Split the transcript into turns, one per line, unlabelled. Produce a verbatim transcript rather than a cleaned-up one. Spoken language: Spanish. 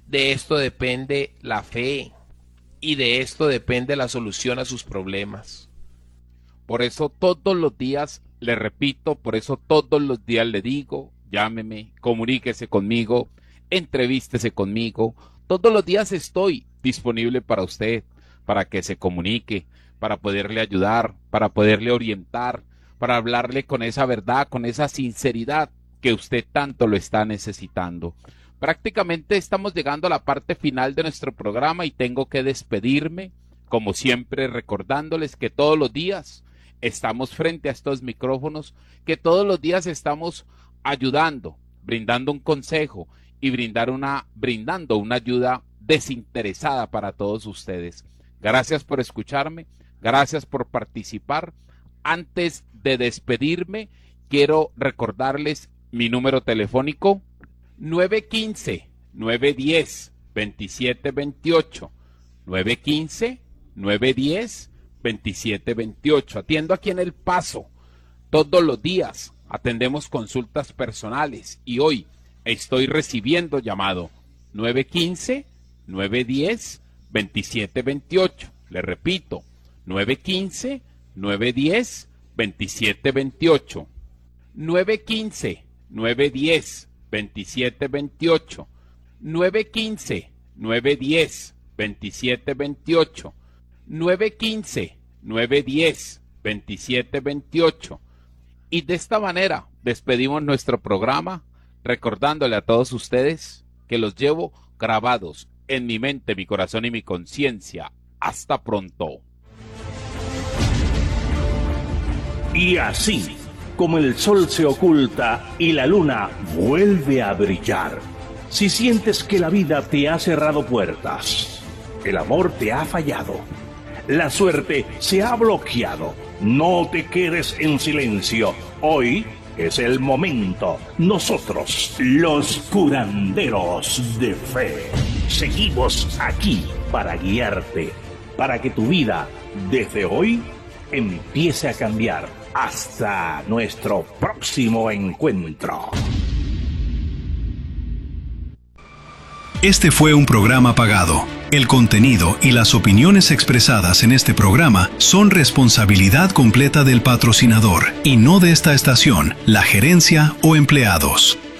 De esto depende la fe y de esto depende la solución a sus problemas. Por eso todos los días le repito, por eso todos los días le digo, llámeme, comuníquese conmigo, entrevístese conmigo. Todos los días estoy disponible para usted, para que se comunique, para poderle ayudar, para poderle orientar, para hablarle con esa verdad, con esa sinceridad que usted tanto lo está necesitando. Prácticamente estamos llegando a la parte final de nuestro programa y tengo que despedirme, como siempre recordándoles que todos los días estamos frente a estos micrófonos, que todos los días estamos ayudando, brindando un consejo y brindar una, brindando una ayuda desinteresada para todos ustedes. Gracias por escucharme, gracias por participar. Antes de despedirme, quiero recordarles mi número telefónico nueve uno cinco, nueve uno cero, dos siete dos ocho, nueve uno cinco, nueve uno cero, dos siete dos ocho. Atiendo aquí en El Paso todos los días, atendemos consultas personales y hoy estoy recibiendo llamado nueve uno cinco, nueve uno cero, dos siete dos ocho. Le repito, nueve uno cinco, nueve uno cero, dos siete dos ocho. nueve uno cinco, nueve uno cero, dos siete dos ocho. nueve uno cinco, nueve uno cero, dos siete dos ocho. nueve uno cinco, nueve uno cero, dos siete dos ocho. Y de esta manera despedimos nuestro programa, recordándole a todos ustedes que los llevo grabados en mi mente, mi corazón y mi conciencia. Hasta pronto.
Y así, como el sol se oculta y la luna vuelve a brillar, si sientes que la vida te ha cerrado puertas, el amor te ha fallado, la suerte se ha bloqueado, no te quedes en silencio. Hoy es el momento. Nosotros, los curanderos de fe, seguimos aquí para guiarte, para que tu vida, desde hoy, empiece a cambiar. Hasta nuestro próximo encuentro.
Este fue un programa pagado. El contenido y las opiniones expresadas en este programa son responsabilidad completa del patrocinador y no de esta estación, la gerencia o empleados.